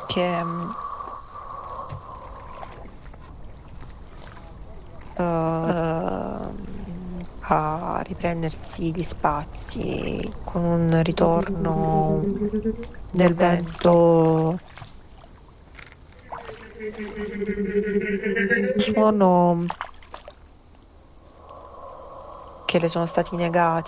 che a riprendersi gli spazi con un ritorno del vento, suono che le sono stati negati.